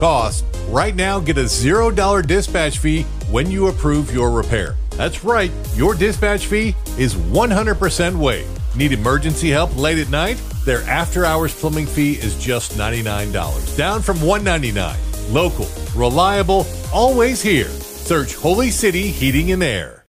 cost. Right now, get a $0 dispatch fee when you approve your repair. That's right, your dispatch fee is 100% waived. Need emergency help late at night? Their after-hours plumbing fee is just $99, down from $199. Local, reliable, always here. Search Holy City Heating and Air.